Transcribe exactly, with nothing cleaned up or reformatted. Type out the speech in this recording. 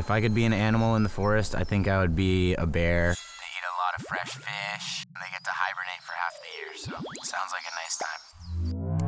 If I could be an animal in the forest, I think I would be a bear. They eat a lot of fresh fish, and they get to hibernate for half the year, so it sounds like a nice time.